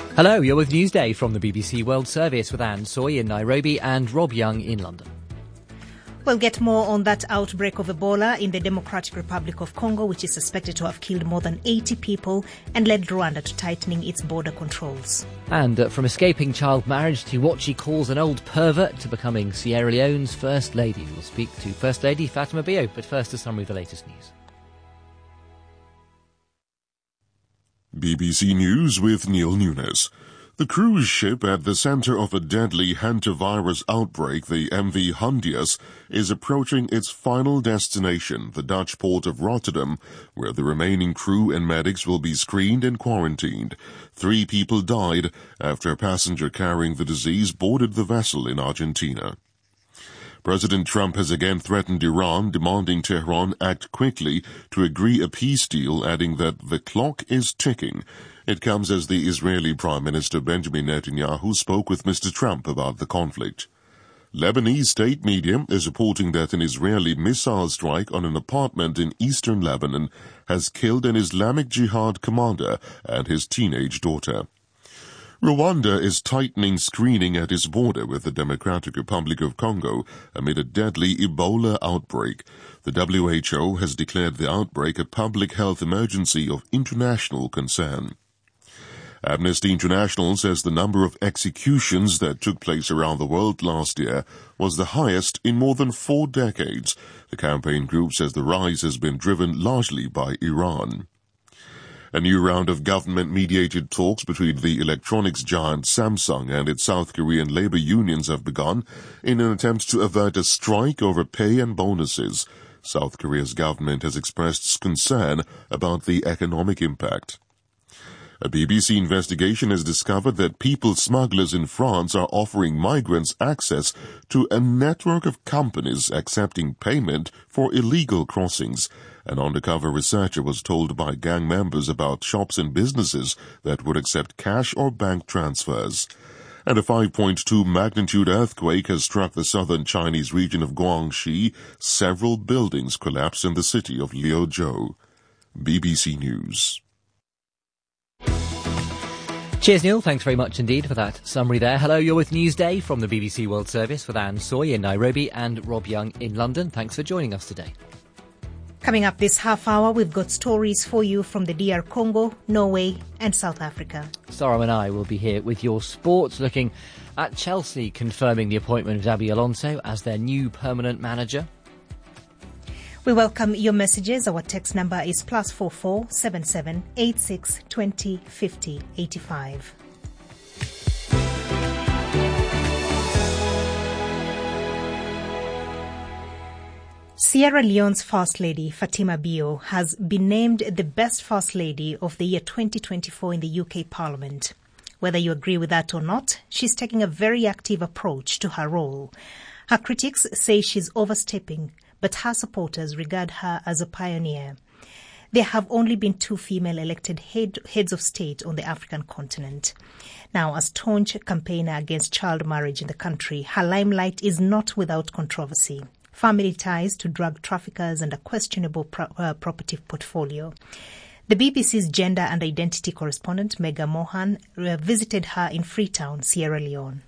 Hello, you're with Newsday from the BBC World Service with Anne Soy in Nairobi and Rob Young in London. We'll get more on that outbreak of Ebola in the Democratic Republic of Congo, which is suspected to have killed more than 80 people and led Rwanda to tightening its border controls. And from escaping child marriage to what she calls an old pervert to becoming Sierra Leone's First Lady. We'll speak to First Lady Fatima Bio, but first a summary of the latest news. BBC News with Neil Nunes. The cruise ship at the center of a deadly hantavirus outbreak, the MV Hondius, is approaching its final destination, the Dutch port of Rotterdam, where the remaining crew and medics will be screened and quarantined. 3 people died after a passenger carrying the disease boarded the vessel in Argentina. President Trump has again threatened Iran, demanding Tehran act quickly to agree a peace deal, adding that the clock is ticking. It comes as the Israeli Prime Minister Benjamin Netanyahu spoke with Mr. Trump about the conflict. Lebanese state media is reporting that an Israeli missile strike on an apartment in eastern Lebanon has killed an Islamic Jihad commander and his teenage daughter. Rwanda is tightening screening at its border with the Democratic Republic of Congo amid a deadly Ebola outbreak. The WHO has declared the outbreak a public health emergency of international concern. Amnesty International says the number of executions that took place around the world last year was the highest in more than 4 decades. The campaign group says the rise has been driven largely by Iran. A new round of government-mediated talks between the electronics giant Samsung and its South Korean labor unions have begun in an attempt to avert a strike over pay and bonuses. South Korea's government has expressed concern about the economic impact. A BBC investigation has discovered that people smugglers in France are offering migrants access to a network of companies accepting payment for illegal crossings. An undercover researcher was told by gang members about shops and businesses that would accept cash or bank transfers. And a 5.2 magnitude earthquake has struck the southern Chinese region of Guangxi. Several buildings collapsed in the city of Liuzhou. BBC News. Cheers, Neil. Thanks very much indeed for that summary there. Hello, you're with Newsday from the BBC World Service with Anne Soy in Nairobi and Rob Young in London. Thanks for joining us today. Coming up this half hour, we've got stories for you from the DR Congo, Norway and South Africa. Sarah and I will be here with your sports, looking at Chelsea confirming the appointment of Xabi Alonso as their new permanent manager. We welcome your messages. Our text number is +44 77 86 20 50 85. Sierra Leone's First Lady, Fatima Bio, has been named the best First Lady of the year 2024 in the UK Parliament. Whether you agree with that or not, she's taking a very active approach to her role. Her critics say she's overstepping, but her supporters regard her as a pioneer. There have only been 2 female elected heads of state on the African continent. Now, as staunch campaigner against child marriage in the country, her limelight is not without controversy. Family ties to drug traffickers and a questionable property portfolio. The BBC's gender and identity correspondent, Mega Mohan, visited her in Freetown, Sierra Leone.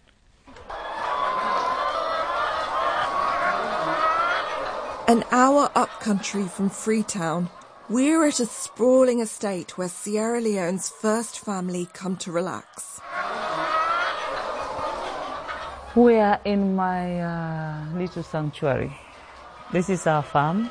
An hour upcountry from Freetown, we're at a sprawling estate where Sierra Leone's first family come to relax. We are in my little sanctuary. This is our farm.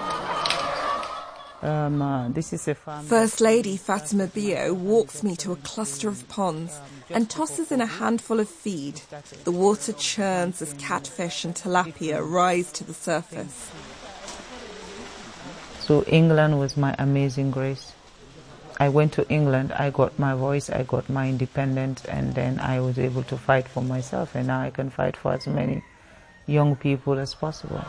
This is a farm. First Lady Fatima Bio walks me to a cluster of ponds and tosses in a handful of feed. The water churns as catfish and tilapia rise to the surface. So England was my amazing grace. I went to England, I got my voice, I got my independence, and then I was able to fight for myself, and now I can fight for as many young people as possible.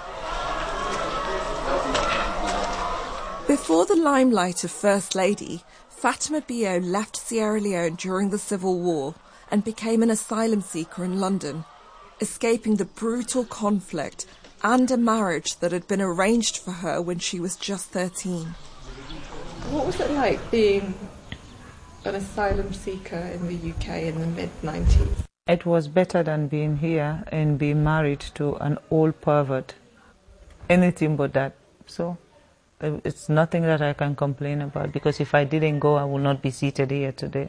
Before the limelight of First Lady, Fatima Bio left Sierra Leone during the Civil War and became an asylum seeker in London, escaping the brutal conflict and a marriage that had been arranged for her when she was just 13. What was it like being an asylum seeker in the UK in the mid-90s. It was better than being here and being married to an old pervert. Anything but that. So it's nothing that I can complain about, because if I didn't go, I would not be seated here today.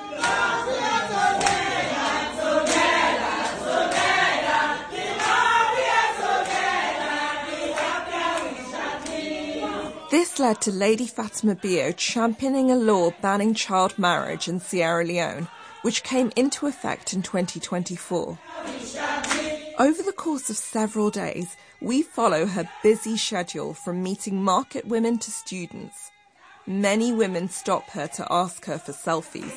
This led to Lady Fatima Bio championing a law banning child marriage in Sierra Leone, which came into effect in 2024. Over the course of several days, we follow her busy schedule from meeting market women to students. Many women stop her to ask her for selfies.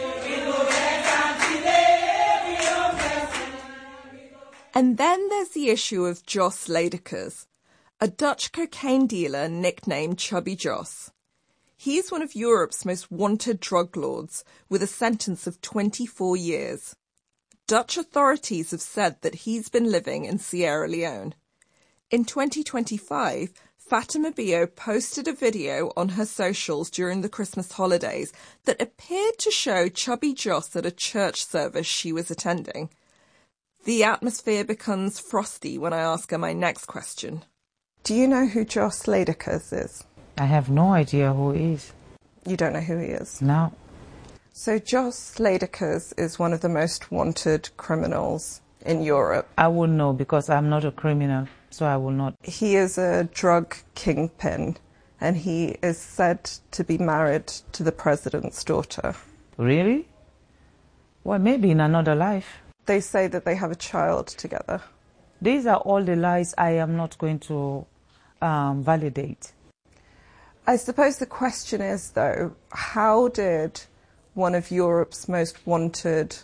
And then there's the issue of Jos Ledekers, a Dutch cocaine dealer nicknamed Chubby Jos. He's one of Europe's most wanted drug lords, with a sentence of 24 years. Dutch authorities have said that he's been living in Sierra Leone. In 2025, Fatima Bio posted a video on her socials during the Christmas holidays that appeared to show Chubby Jos at a church service she was attending. The atmosphere becomes frosty when I ask her my next question. Do you know who Jos Ledekers is? I have no idea who he is. You don't know who he is? No. So Jos Ledekers is one of the most wanted criminals in Europe. I wouldn't know, because I'm not a criminal, so I will not. He is a drug kingpin, and he is said to be married to the president's daughter. Really? Well, maybe in another life. They say that they have a child together. These are all the lies I am not going to validate. I suppose the question is, though, how did one of Europe's most wanted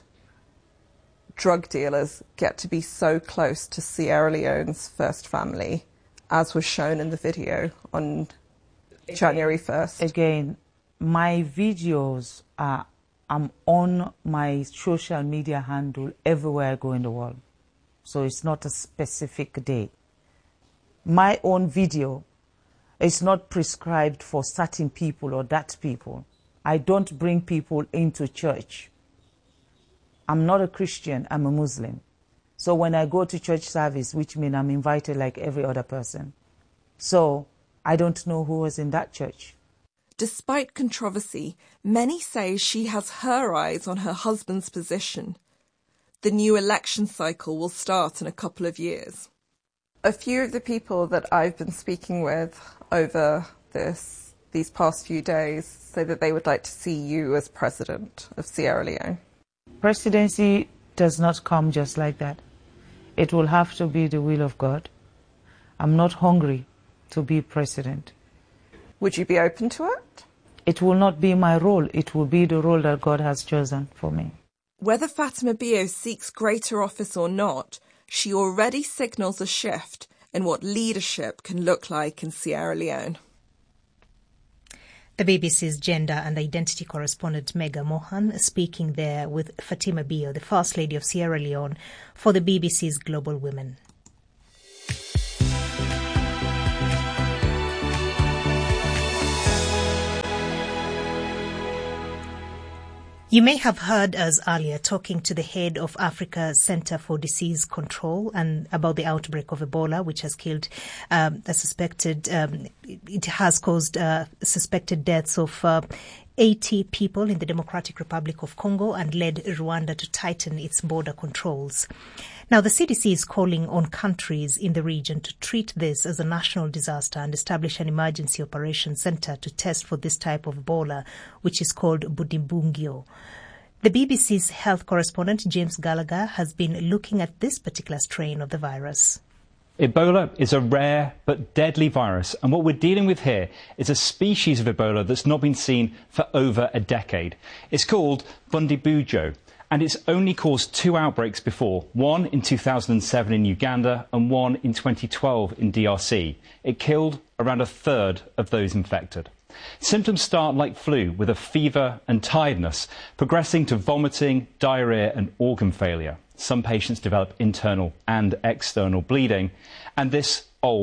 drug dealers get to be so close to Sierra Leone's first family, as was shown in the video on January 1st? Again, my videos I'm on my social media handle everywhere I go in the world. So it's not a specific day. My own video is not prescribed for certain people or that people. I don't bring people into church. I'm not a Christian, I'm a Muslim. So when I go to church service, which means I'm invited like every other person. So I don't know who was in that church. Despite controversy, many say she has her eyes on her husband's position. The new election cycle will start in a couple of years. A few of the people that I've been speaking with over these past few days say that they would like to see you as president of Sierra Leone. Presidency does not come just like that. It will have to be the will of God. I'm not hungry to be president. Would you be open to it? It will not be my role. It will be the role that God has chosen for me. Whether Fatima Bio seeks greater office or not, she already signals a shift in what leadership can look like in Sierra Leone. The BBC's gender and identity correspondent Mega Mohan speaking there with Fatima Bio, the First Lady of Sierra Leone, for the BBC's Global Women. You may have heard us earlier talking to the head of Africa's Center for Disease Control and about the outbreak of Ebola, which has killed it has caused suspected deaths of 80 people in the Democratic Republic of Congo and led Rwanda to tighten its border controls. Now, the CDC is calling on countries in the region to treat this as a national disaster and establish an emergency operations center to test for this type of Ebola, which is called Budimbungyo. The BBC's health correspondent, James Gallagher, has been looking at this particular strain of the virus. Ebola is a rare but deadly virus, and what we're dealing with here is a species of Ebola that's not been seen for over a decade. It's called Bundibugyo, and it's only caused 2 outbreaks before, one in 2007 in Uganda and one in 2012 in DRC. It killed around 1/3 of those infected. Symptoms start like flu, with a fever and tiredness, progressing to vomiting, diarrhoea and organ failure. Some patients develop internal and external bleeding, and this old,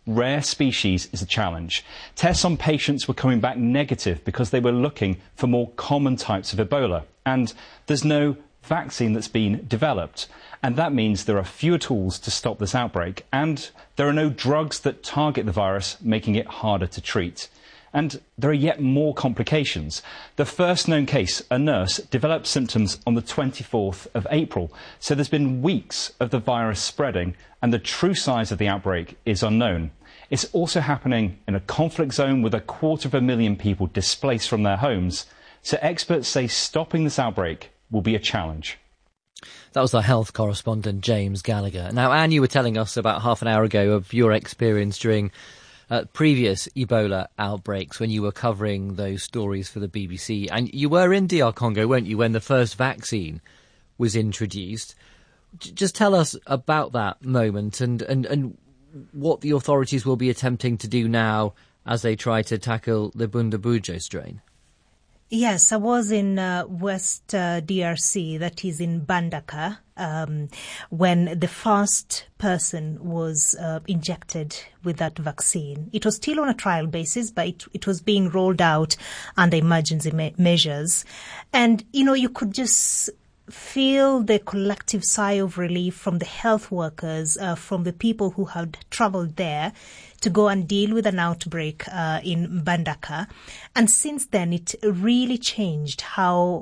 rare species is a challenge. Tests on patients were coming back negative because they were looking for more common types of Ebola. And there's no vaccine that's been developed. And that means there are fewer tools to stop this outbreak. And there are no drugs that target the virus, making it harder to treat. And there are yet more complications. The first known case, a nurse, developed symptoms on the 24th of April. So there's been weeks of the virus spreading, and the true size of the outbreak is unknown. It's also happening in a conflict zone with 250,000 people displaced from their homes. So experts say stopping this outbreak will be a challenge. That was our health correspondent, James Gallagher. Now, Anne, you were telling us about half an hour ago of your experience during previous Ebola outbreaks when you were covering those stories for the BBC. And you were in DR Congo, weren't you, when the first vaccine was introduced? Just tell us about that moment and what the authorities will be attempting to do now as they try to tackle the Bundibugyo strain. Yes, I was in West DRC, that is in Bandaka, when the first person was injected with that vaccine. It was still on a trial basis, but it was being rolled out under emergency measures. And, you could just feel the collective sigh of relief from the health workers, from the people who had travelled there to go and deal with an outbreak in Bandaka. And since then, it really changed how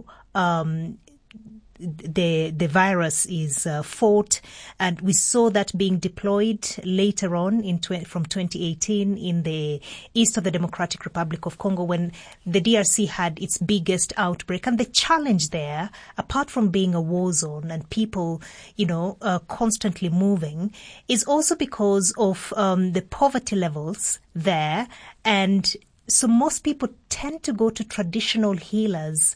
the virus is fought, and we saw that being deployed later on from 2018 in the east of the Democratic Republic of Congo when the DRC had its biggest outbreak. And the challenge there, apart from being a war zone and people, constantly moving, is also because of the poverty levels there. And so most people tend to go to traditional healers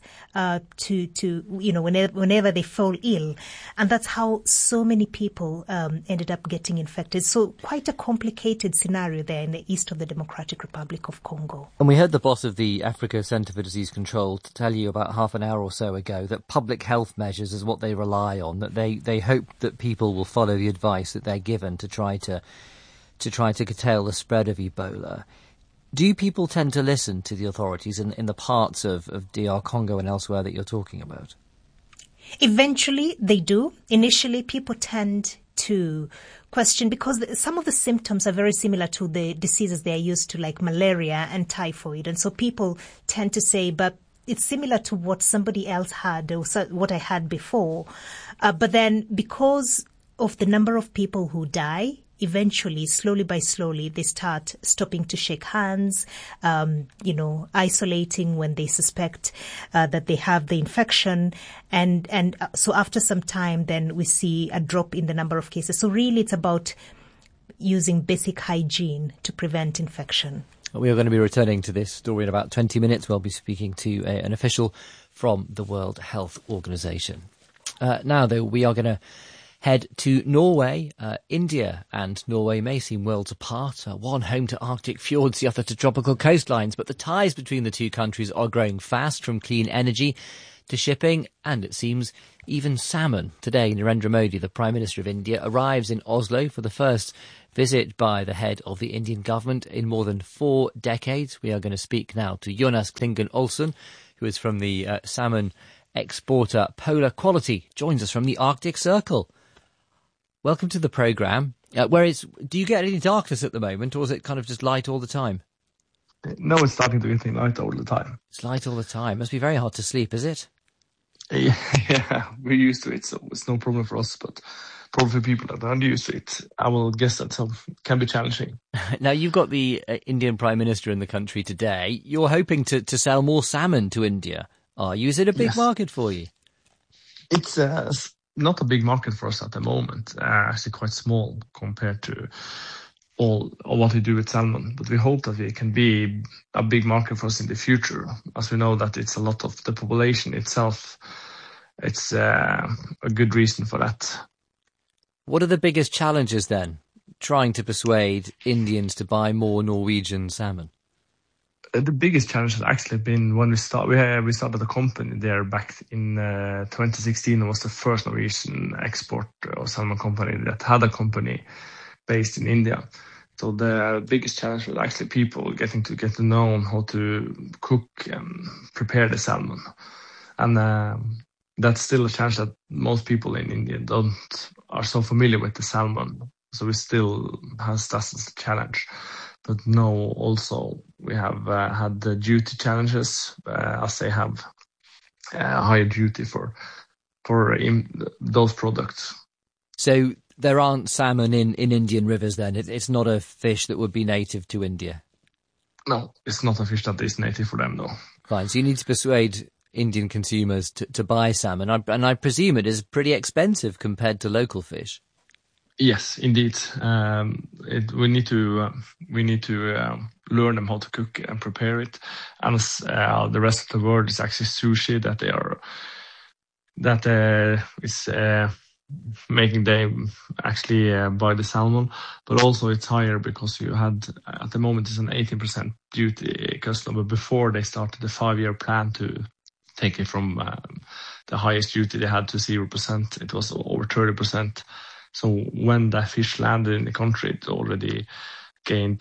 whenever they fall ill, and that's how so many people ended up getting infected. So quite a complicated scenario there in the east of the Democratic Republic of Congo. And we heard the boss of the Africa Centre for Disease Control to tell you about half an hour or so ago that public health measures is what they rely on, that they hope that people will follow the advice that they're given to try to curtail the spread of Ebola. Do people tend to listen to the authorities in the parts of DR Congo and elsewhere that you're talking about? Eventually, they do. Initially, people tend to question because some of the symptoms are very similar to the diseases they are used to, like malaria and typhoid. And so people tend to say, but it's similar to what somebody else had or what I had before. But then because of the number of people who die, eventually, slowly by slowly, they start stopping to shake hands, isolating when they suspect that they have the infection. And so after some time, then we see a drop in the number of cases. So really, it's about using basic hygiene to prevent infection. We are going to be returning to this story in about 20 minutes. We'll be speaking to an official from the World Health Organization. Now, though, we are going to head to Norway. India and Norway may seem worlds apart, one home to Arctic fjords, the other to tropical coastlines, but the ties between the two countries are growing fast, from clean energy to shipping, and it seems even salmon. Today, Narendra Modi, the Prime Minister of India, arrives in Oslo for the first visit by the head of the Indian government in more than 4 decades. We are going to speak now to Jonas Klingen Olsen, who is from the salmon exporter Polar Quality, joins us from the Arctic Circle. Welcome to the programme. Do you get any darkness at the moment, or is it kind of just light all the time? No, it's starting to get light all the time. It's light all the time. Must be very hard to sleep, is it? Yeah, we're used to it, so it's no problem for us, but probably for people that aren't used to it, I will guess that some can be challenging. Now, you've got the Indian Prime Minister in the country today. You're hoping to sell more salmon to India, are you? Is it a big market for you? It's not a big market for us at the moment, actually quite small compared to all of what we do with salmon. But we hope that it can be a big market for us in the future, as we know that it's a lot of the population itself. It's a good reason for that. What are the biggest challenges then, trying to persuade Indians to buy more Norwegian salmon? The biggest challenge has actually been when we started a company there back in 2016. It was the first Norwegian export or salmon company that had a company based in India. So the biggest challenge was actually people getting to get to know how to cook and prepare the salmon. And that's still a challenge that most people in India are so familiar with the salmon. So we still has that as a challenge. But no, also we have had the duty challenges, as they have higher duty for those products. So there aren't salmon in Indian rivers then? It's not a fish that would be native to India? No, it's not a fish that is native for them, no. Fine, so you need to persuade Indian consumers to buy salmon, and I presume it is pretty expensive compared to local fish. Yes, indeed. We need to learn them how to cook and prepare it, and the rest of the world is actually sushi that is making them actually buy the salmon, but also it's higher because you had at the moment it's an 18% duty custom, but before they started the 5-year plan to take it from the highest duty they had to 0%, it was over 30%. So when that fish landed in the country, it already gained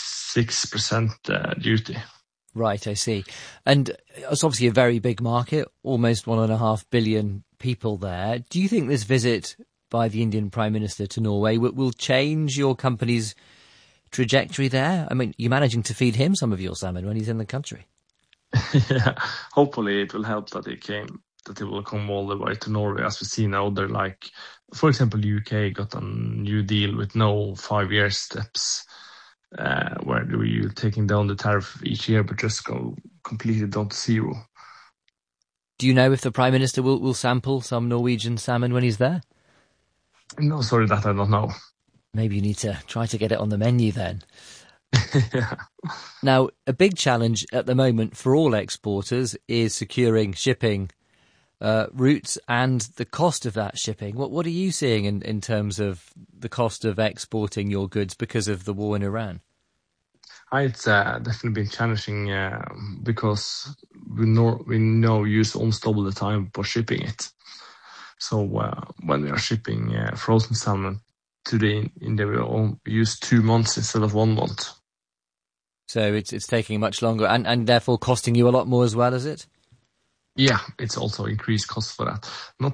36% duty. Right, I see. And it's obviously a very big market, almost 1.5 billion people there. Do you think this visit by the Indian Prime Minister to Norway will change your company's trajectory there? I mean, you're managing to feed him some of your salmon when he's in the country. Yeah, hopefully it will help that it will come all the way to Norway. As we see now, they're like, for example, UK got a new deal with no 5-year steps, where you're taking down the tariff each year, but just go completely down to 0. Do you know if the Prime Minister will sample some Norwegian salmon when he's there? No, sorry, that I don't know. Maybe you need to try to get it on the menu then. Yeah. Now, a big challenge at the moment for all exporters is securing shipping routes and the cost of that shipping. What are you seeing in terms of the cost of exporting your goods because of the war in Iran? It's definitely been challenging because we now use almost double the time for shipping it. So when we are shipping frozen salmon to India, we use 2 months instead of 1 month. So it's taking much longer and therefore costing you a lot more as well, is it? Yeah, it's also increased cost for that.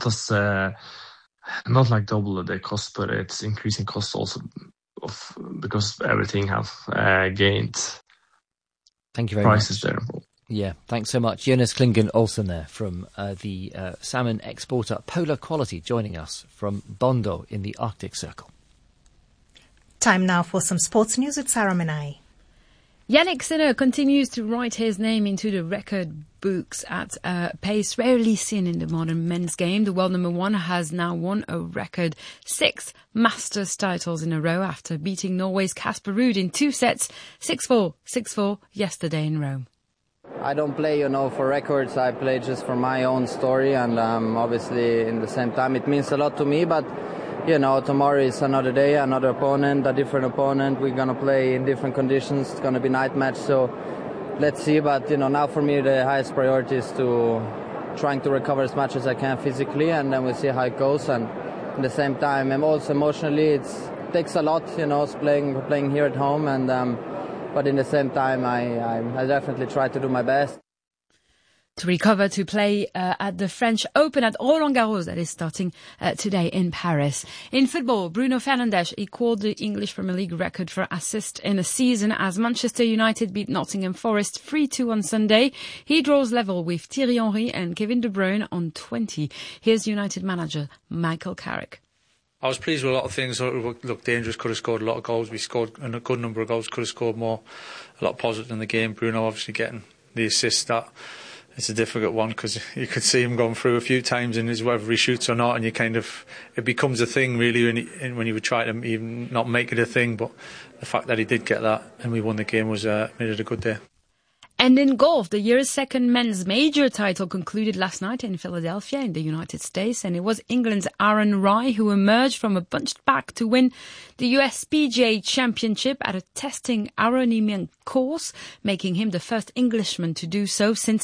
Not like double the cost, but it's increasing cost also because everything have gained. Thank you very prices much. There. Yeah, thanks so much. Jonas Klingen Olsen there from the salmon exporter Polar Quality, joining us from Bondo in the Arctic Circle. Time now for some sports news with Sarah Menai. Yannick Sinner continues to write his name into the record books at a pace rarely seen in the modern men's game. The world number 1 has now won a record 6 Masters titles in a row after beating Norway's Casper Ruud in 2 sets, 6-4, 6-4 yesterday in Rome. I don't play, for records. I play just for my own story, and obviously in the same time it means a lot to me, but tomorrow is another day, another opponent, a different opponent. We're going to play in different conditions. It's going to be night match, so let's see. But, now for me the highest priority is to trying to recover as much as I can physically, and then we'll see how it goes. And at the same time, and also emotionally, it takes a lot, playing here at home. And but in the same time, I definitely try to do my best. To recover to play at the French Open at Roland Garros that is starting today in Paris. In football, Bruno Fernandes equalled the English Premier League record for assists in a season as Manchester United beat Nottingham Forest 3-2 on Sunday. He draws level with Thierry Henry and Kevin De Bruyne on 20. Here's United manager Michael Carrick. I was pleased with a lot of things. Looked dangerous, could have scored a lot of goals. We scored a good number of goals, could have scored more. A lot positive in the game. Bruno obviously getting the assist that. It's a difficult one because you could see him going through a few times in his whether he shoots or not, and it becomes a thing really when you would try to even not make it a thing. But the fact that he did get that and we won the game made it a good day. And in golf, the year's second men's major title concluded last night in Philadelphia in the United States, and it was England's Aaron Rai who emerged from a bunched pack to win the US PGA Championship at a testing Aronian course, making him the first Englishman to do so since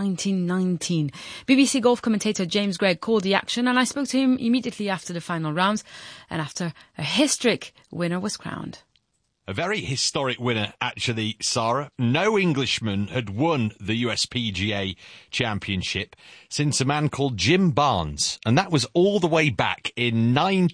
1919. BBC golf commentator James Gregg called the action, and I spoke to him immediately after the final rounds, and after a historic winner was crowned. A very historic winner, actually, Sarah. No Englishman had won the USPGA Championship since a man called Jim Barnes, and that was all the way back in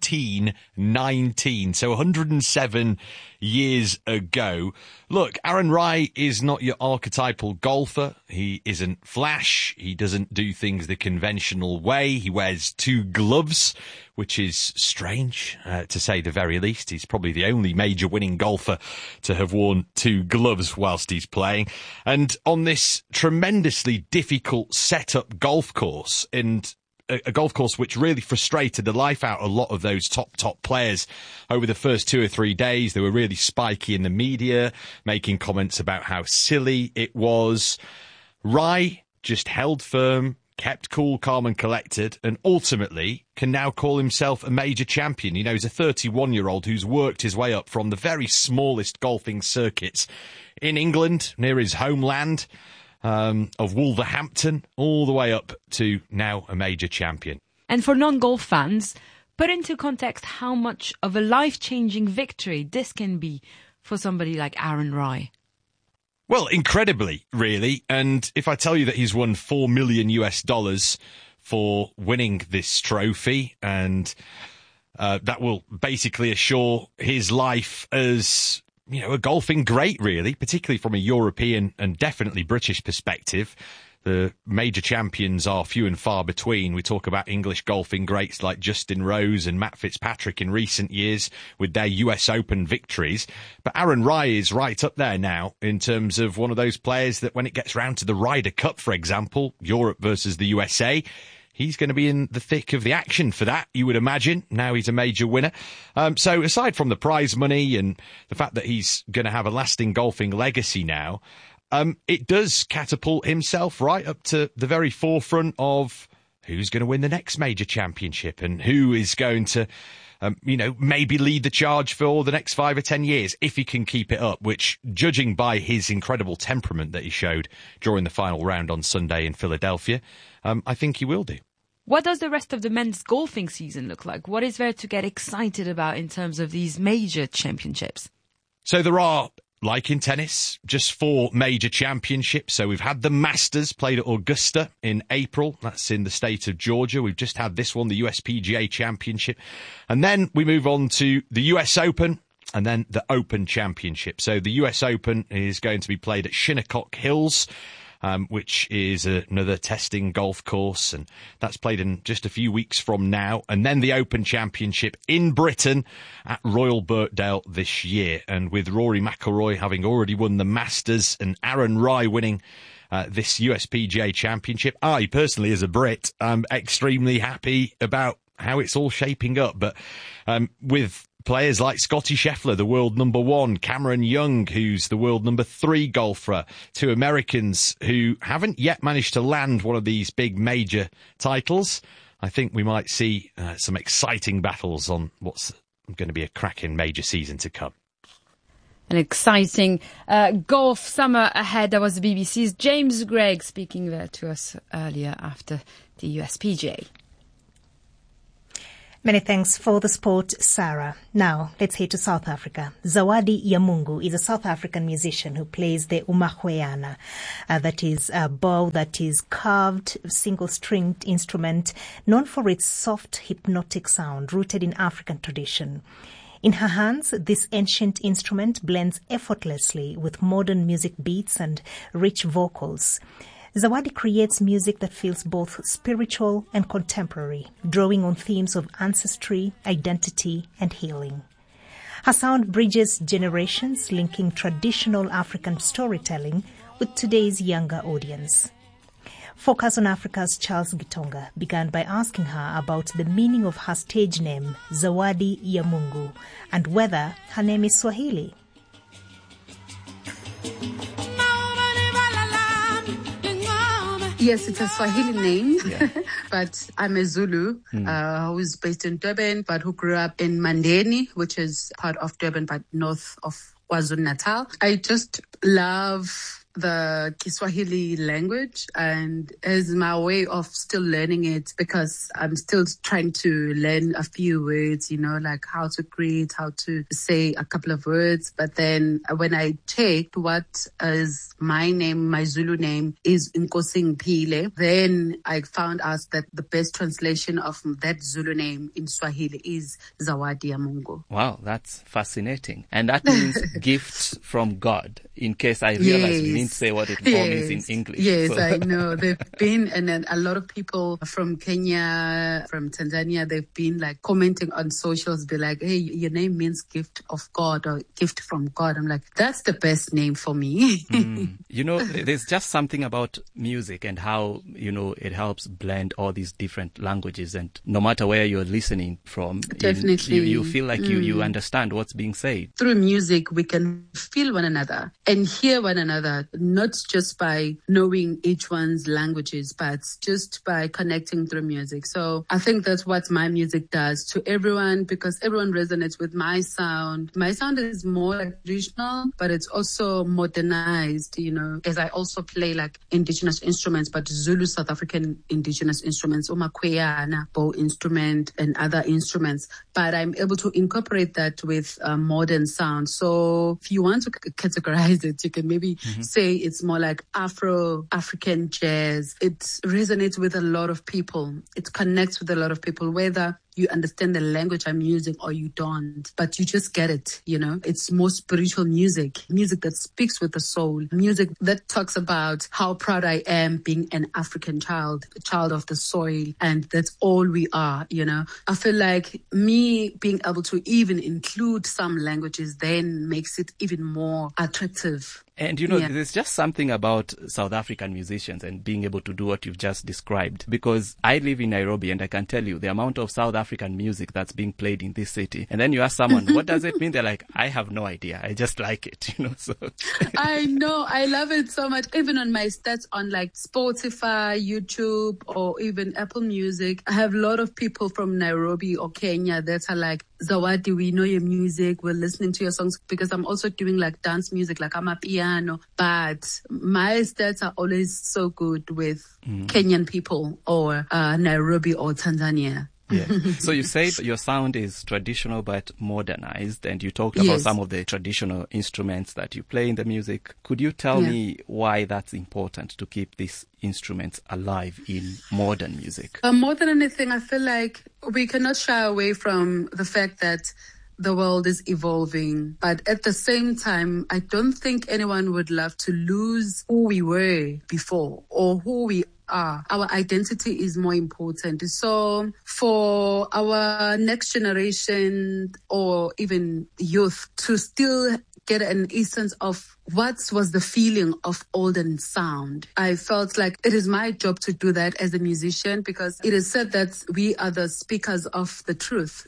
1919, so 107 years ago. Look, Aaron Rai is not your archetypal golfer. He isn't flash. He doesn't do things the conventional way. He wears 2 gloves, which is strange, to say the very least. He's probably the only major winning golfer to have worn 2 gloves whilst he's playing. And on this tremendously difficult setup golf course, and a golf course which really frustrated the life out of a lot of those top players over the first 2 or 3 days. They were really spiky in the media, making comments about how silly it was. Rai just held firm, kept cool, calm and collected, and ultimately can now call himself a major champion. You know, he's a 31-year-old who's worked his way up from the very smallest golfing circuits in England, near his homeland, of Wolverhampton, all the way up to now a major champion. And for non-golf fans, put into context how much of a life-changing victory this can be for somebody like Aaron Rai. Well, incredibly, really. And if I tell you that he's won $4 million for winning this trophy, and that will basically assure his life as, you know, a golfing great, really, particularly from a European and definitely British perspective. The major champions are few and far between. We talk about English golfing greats like Justin Rose and Matt Fitzpatrick in recent years with their US Open victories. But Aaron Rai is right up there now in terms of one of those players that when it gets round to the Ryder Cup, for example, Europe versus the USA, he's going to be in the thick of the action for that, you would imagine. Now he's a major winner. So aside from the prize money and the fact that he's going to have a lasting golfing legacy now, it does catapult himself right up to the very forefront of who's going to win the next major championship and who is going to, maybe lead the charge for the next 5 or 10 years if he can keep it up, which, judging by his incredible temperament that he showed during the final round on Sunday in Philadelphia, I think he will do. What does the rest of the men's golfing season look like? What is there to get excited about in terms of these major championships? So there are, like in tennis, just 4 major championships. So we've had the Masters played at Augusta in April. That's in the state of Georgia. We've just had this one, the USPGA Championship. And then we move on to the US Open and then the Open Championship. So the US Open is going to be played at Shinnecock Hills, which is another testing golf course, and that's played in just a few weeks from now. And then the Open Championship in Britain at Royal Birkdale this year. And with Rory McIlroy having already won the Masters and Aaron Rai winning this USPGA Championship, I personally, as a Brit, am extremely happy about how it's all shaping up. But with players like Scottie Scheffler, the world number 1, Cameron Young, who's the world number 3 golfer, 2 Americans who haven't yet managed to land one of these big major titles, I think we might see some exciting battles on what's going to be a cracking major season to come. An exciting golf summer ahead. That was the BBC's James Gregg speaking there to us earlier after the USPGA. Many thanks for the sport, Sarah. Now, let's head to South Africa. Zawadi ya Mungu is a South African musician who plays the umahweana. That is a bow that is carved, single-stringed instrument known for its soft, hypnotic sound rooted in African tradition. In her hands, this ancient instrument blends effortlessly with modern music beats and rich vocals. Zawadi creates music that feels both spiritual and contemporary, drawing on themes of ancestry, identity, and healing. Her sound bridges generations, linking traditional African storytelling with today's younger audience. Focus on Africa's Charles Gitonga began by asking her about the meaning of her stage name, Zawadi ya Mungu, and whether her name is Swahili. Yes, it's a Swahili name, but I'm a Zulu who's based in Durban, but who grew up in Mandeni, which is part of Durban, but north of KwaZulu-Natal. I just love the Kiswahili language, and as my way of still learning it, because I'm still trying to learn a few words, like how to greet, how to say a couple of words. But then when I checked what is my name, my Zulu name is Nkosi Ngiphile, then I found out that the best translation of that Zulu name in Swahili is Zawadi ya Mungu. Wow, that's fascinating. And that means gifts from God, in case I realized we didn't say what it all means in English. Yes, so. I know. They've been, and then a lot of people from Kenya, from Tanzania, they've been like commenting on socials, be like, hey, your name means gift of God or gift from God. I'm like, that's the best name for me. There's just something about music and how, it helps blend all these different languages. And no matter where you're listening from, definitely you feel like you understand what's being said. Through music, we can feel one another and hear one another, not just by knowing each one's languages, but just by connecting through music. So I think that's what my music does to everyone, because everyone resonates with my sound. My sound is more like regional, but it's also modernized, as I also play like indigenous instruments, but Zulu South African indigenous instruments, umakweyana, bow instrument and other instruments. But I'm able to incorporate that with modern sound. So if you want to categorize it, you can maybe say it's more like Afro-African jazz. It resonates with a lot of people. It connects with a lot of people, whether you understand the language I'm using or you don't, but you just get it, It's more spiritual music that speaks with the soul, music that talks about how proud I am being an African child, a child of the soil, and that's all we are, I feel like me being able to even include some languages then makes it even more attractive. And there's just something about South African musicians and being able to do what you've just described, because I live in Nairobi and I can tell you the amount of South African music that's being played in this city. And then you ask someone, what does it mean? They're like, I have no idea. I just like it, so. I know. I love it so much. Even on my stats on like Spotify, YouTube, or even Apple Music, I have a lot of people from Nairobi or Kenya that are like, Zawadi, we know your music. We're listening to your songs, because I'm also doing like dance music, like I'm a piano. But my stats are always so good with Kenyan people or Nairobi or Tanzania. Yeah. So you say your sound is traditional but modernized, and you talked about some of the traditional instruments that you play in the music. Could you tell me why that's important to keep these instruments alive in modern music? More than anything, I feel like we cannot shy away from the fact that the world is evolving. But at the same time, I don't think anyone would love to lose who we were before or who we are. Our identity is more important. So for our next generation or even youth to still get an essence of what was the feeling of olden sound, I felt like it is my job to do that as a musician, because it is said that we are the speakers of the truth.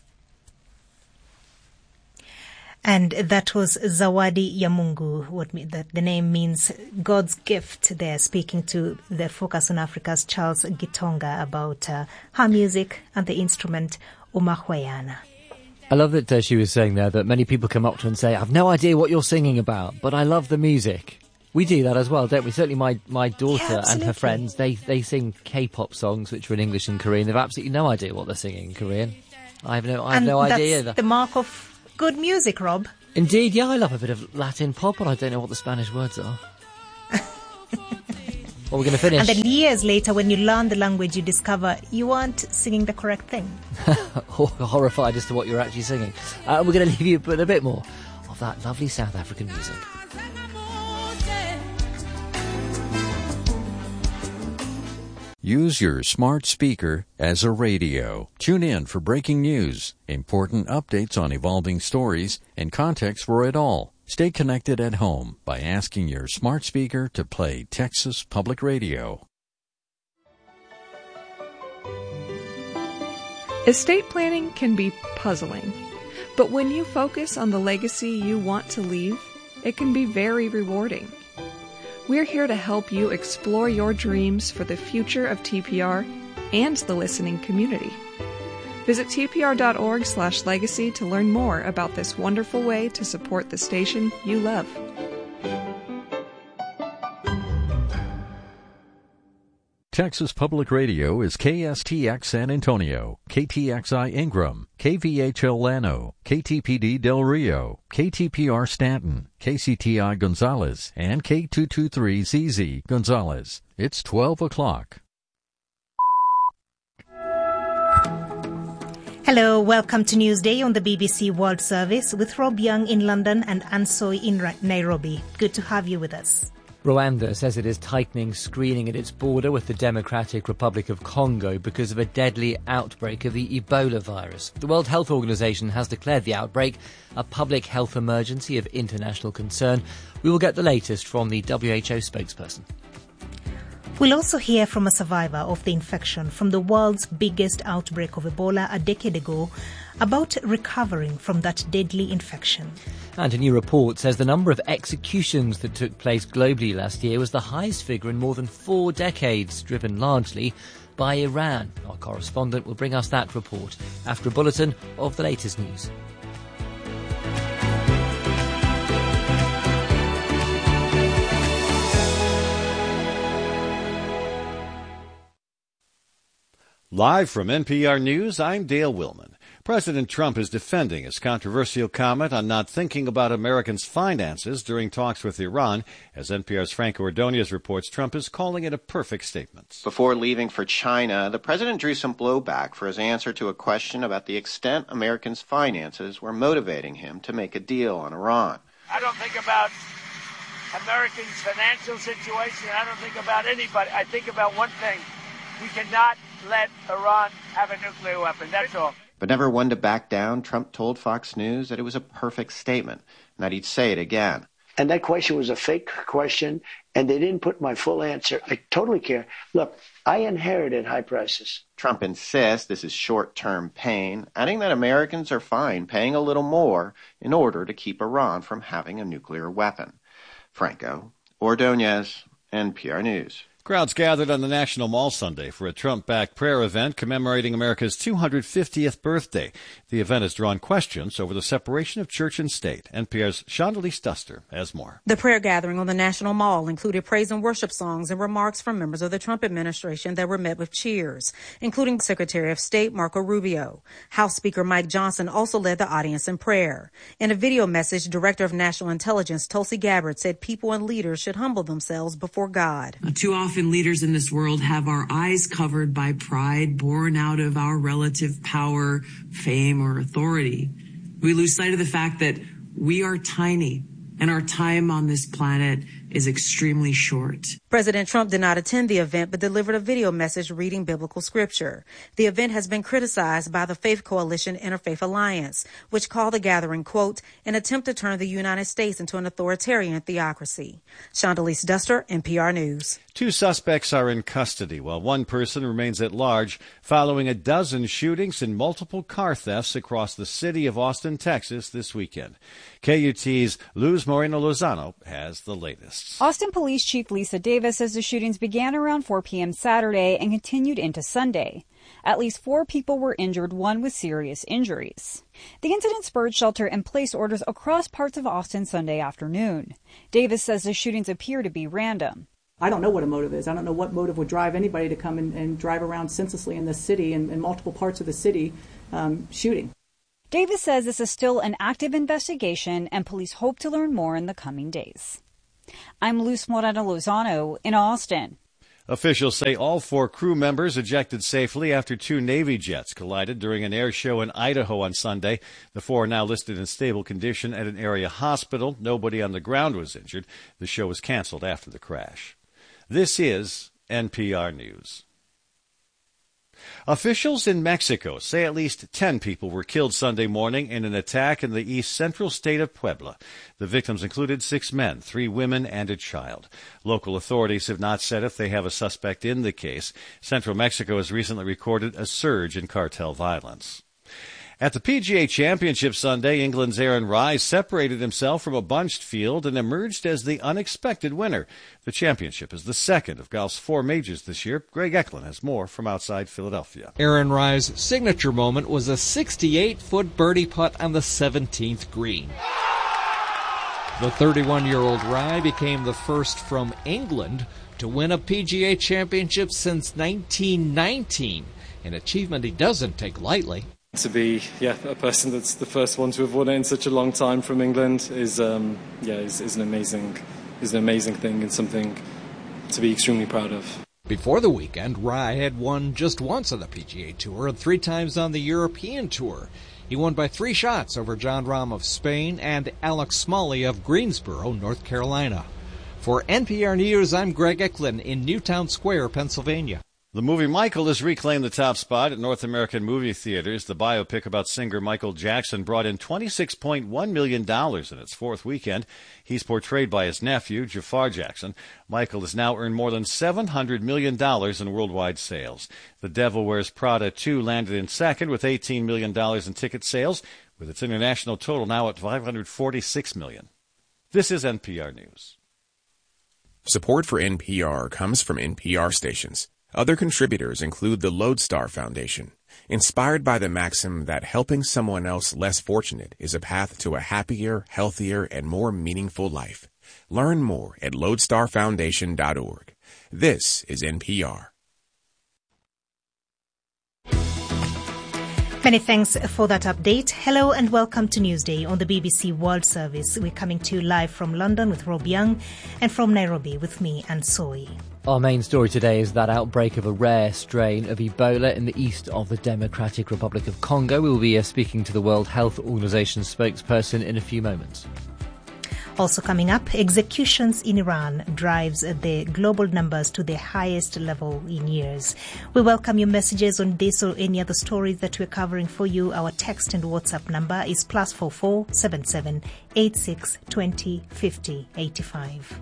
And that was Zawadi ya Mungu, that the name means God's gift. They're speaking to the Focus on Africa's Charles Gitonga about her music and the instrument umakweyana. I love that she was saying there that many people come up to her and say, I've no idea what you're singing about, but I love the music. We do that as well, don't we? Certainly my daughter and her friends, they sing K-pop songs, which are in English and Korean. They've absolutely no idea what they're singing in Korean. I have no idea either. That's the mark of good music, Rob. Indeed, yeah, I love a bit of Latin pop, but I don't know what the Spanish words are. Well, we're going to finish. And then years later, when you learn the language, you discover you weren't singing the correct thing. Horrified as to what you're actually singing. We're going to leave you with a bit more of that lovely South African music. Use your smart speaker as a radio. Tune in for breaking news, important updates on evolving stories, and context for it all. Stay connected at home by asking your smart speaker to play Texas Public Radio. Estate planning can be puzzling, but when you focus on the legacy you want to leave, it can be very rewarding. We're here to help you explore your dreams for the future of TPR and the listening community. Visit tpr.org/legacy to learn more about this wonderful way to support the station you love. Texas Public Radio is KSTX San Antonio, KTXI Ingram, KVHL Llano, KTPD Del Rio, KTPR Stanton, KCTI Gonzales, and K223ZZ Gonzales. It's 12 o'clock. Hello, welcome to Newsday on the BBC World Service with Rob Young in London and Ansoy in Nairobi. Good to have you with us. Rwanda says it is tightening screening at its border with the Democratic Republic of Congo because of a deadly outbreak of the Ebola virus. The World Health Organization has declared the outbreak a public health emergency of international concern. We will get the latest from the WHO spokesperson. We'll also hear from a survivor of the infection from the world's biggest outbreak of Ebola a decade ago about recovering from that deadly infection. And a new report says the number of executions that took place globally last year was the highest figure in more than 4 decades, driven largely by Iran. Our correspondent will bring us that report after a bulletin of the latest news. Live from NPR News, I'm Dale Willman. President Trump is defending his controversial comment on not thinking about Americans' finances during talks with Iran. As NPR's Franco Ordonez reports, Trump is calling it a perfect statement. Before leaving for China, the president drew some blowback for his answer to a question about the extent Americans' finances were motivating him to make a deal on Iran. I don't think about Americans' financial situation. I don't think about anybody. I think about one thing. We cannot let Iran have a nuclear weapon. That's all. But never one to back down, Trump told Fox News that it was a perfect statement and that he'd say it again. And that question was a fake question, and they didn't put my full answer. I totally care. Look, I inherited high prices. Trump insists this is short-term pain, adding that Americans are fine paying a little more in order to keep Iran from having a nuclear weapon. Franco Ordonez, NPR News. Crowds gathered on the National Mall Sunday for a Trump-backed prayer event commemorating America's 250th birthday. The event has drawn questions over the separation of church and state. NPR's Chandalise Duster has more. The prayer gathering on the National Mall included praise and worship songs and remarks from members of the Trump administration that were met with cheers, including Secretary of State Marco Rubio. House Speaker Mike Johnson also led the audience in prayer. In a video message, Director of National Intelligence Tulsi Gabbard said people and leaders should humble themselves before God. Too often leaders in this world have our eyes covered by pride born out of our relative power, fame, or authority. We lose sight of the fact that we are tiny and our time on this planet is extremely short. President Trump did not attend the event but delivered a video message reading biblical scripture. The event has been criticized by the faith coalition Interfaith Alliance, which called the gathering, quote, an attempt to turn the United States into an authoritarian theocracy. Chandalise Duster, NPR News. 2 suspects are in custody, while 1 person remains at large following a dozen shootings and multiple car thefts across the city of Austin, Texas this weekend. KUT's Luz Moreno Lozano has the latest. Austin Police Chief Lisa Davis says the shootings began around 4 p.m. Saturday and continued into Sunday. At least 4 people were injured, 1 with serious injuries. The incident spurred shelter-in-place orders across parts of Austin Sunday afternoon. Davis says the shootings appear to be random. I don't know what a motive is. I don't know what motive would drive anybody to come and drive around senselessly in this city and in multiple parts of the city shooting. Davis says this is still an active investigation and police hope to learn more in the coming days. I'm Luz Moreno Lozano in Austin. Officials say all 4 crew members ejected safely after 2 Navy jets collided during an air show in Idaho on Sunday. The 4 are now listed in stable condition at an area hospital. Nobody on the ground was injured. The show was canceled after the crash. This is NPR News. Officials in Mexico say at least 10 people were killed Sunday morning in an attack in the east central state of Puebla. The victims included 6 men, 3 women, and a child. Local authorities have not said if they have a suspect in the case. Central Mexico has recently recorded a surge in cartel violence. At the PGA Championship Sunday, England's Aaron Rai separated himself from a bunched field and emerged as the unexpected winner. The championship is the second of golf's 4 majors this year. Greg Eklund has more from outside Philadelphia. Aaron Rai's signature moment was a 68-foot birdie putt on the 17th green. The 31-year-old Rai became the first from England to win a PGA championship since 1919, an achievement he doesn't take lightly. To be, a person that's the first one to have won it in such a long time from England is an amazing thing and something to be extremely proud of. Before the weekend, Rai had won just once on the PGA Tour and 3 times on the European Tour. He won by 3 shots over Jon Rahm of Spain and Alex Smalley of Greensboro, North Carolina. For NPR News, I'm Greg Eklund in Newtown Square, Pennsylvania. The movie Michael has reclaimed the top spot at North American movie theaters. The biopic about singer Michael Jackson brought in $26.1 million in its 4th weekend. He's portrayed by his nephew, Jafar Jackson. Michael has now earned more than $700 million in worldwide sales. The Devil Wears Prada 2 landed in 2nd with $18 million in ticket sales, with its international total now at $546 million. This is NPR News. Support for NPR comes from NPR stations. Other contributors include the Lodestar Foundation, inspired by the maxim that helping someone else less fortunate is a path to a happier, healthier, and more meaningful life. Learn more at lodestarfoundation.org. This is NPR. Many thanks for that update. Hello and welcome to Newsday on the BBC World Service. We're coming to you live from London with Rob Young and from Nairobi with me, Anne Soy. Our main story today is that outbreak of a rare strain of Ebola in the east of the Democratic Republic of Congo. We will be speaking to the World Health Organization spokesperson in a few moments. Also coming up, executions in Iran drives the global numbers to their highest level in years. We welcome your messages on this or any other stories that we're covering for you. Our text and WhatsApp number is +44 77 86 20 50 85.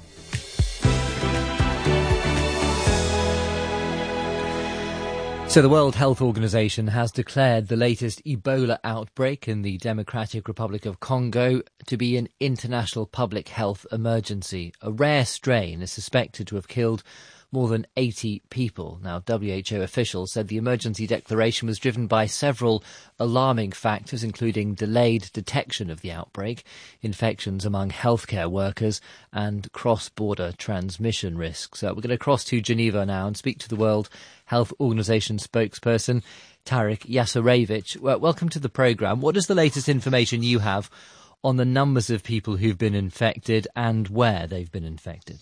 So the World Health Organization has declared the latest Ebola outbreak in the Democratic Republic of Congo to be an international public health emergency. A rare strain is suspected to have killed more than 80 people. Now, WHO officials said the emergency declaration was driven by several alarming factors, including delayed detection of the outbreak, infections among healthcare workers, and cross-border transmission risks. We're going to cross to Geneva now and speak to the World Health Organization spokesperson, Tarik Jasarevic. Welcome to the programme. What is the latest information you have on the numbers of people who've been infected and where they've been infected?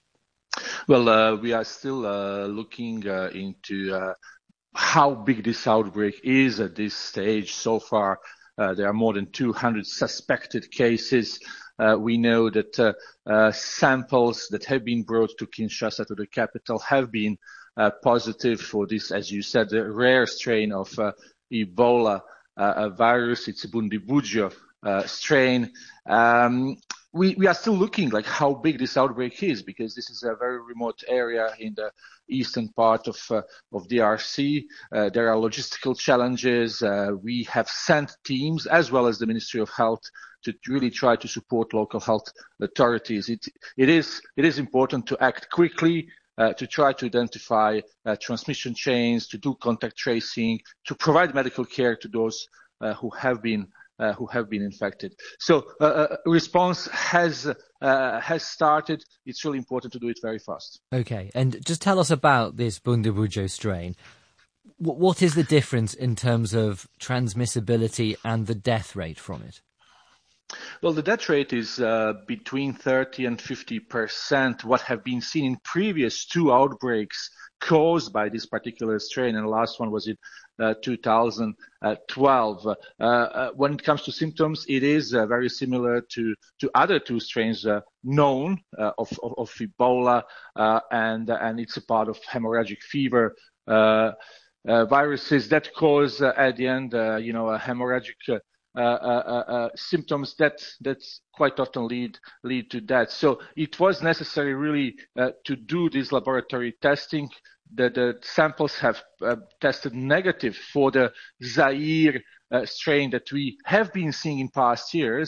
Well, we are still looking into how big this outbreak is at this stage. So far, there are more than 200 suspected cases. We know that samples that have been brought to Kinshasa, to the capital, have been positive for this, as you said, the rare strain of Ebola virus. It's a Bundibugyo strain. We are still looking like how big this outbreak is, because this is a very remote area in the eastern part of DRC. There are logistical challenges. We have sent teams, as well as the Ministry of Health, to really try to support local health authorities. It is important to act quickly, to try to identify transmission chains, to do contact tracing, to provide medical care to those who have been infected. So response has started. It's really important to do it very fast. Okay, and just tell us about this Bundibugyo strain. What is the difference in terms of transmissibility and the death rate from it? Well, the death rate is between 30 and 50%, what have been seen in previous 2 outbreaks caused by this particular strain, and the last one was in 2012. When it comes to symptoms, it is very similar to other 2 strains known of Ebola, and it's a part of hemorrhagic fever viruses that cause at the end, a hemorrhagic symptoms that quite often lead to death. So it was necessary really to do this laboratory testing. The samples have tested negative for the Zaire strain that we have been seeing in past years.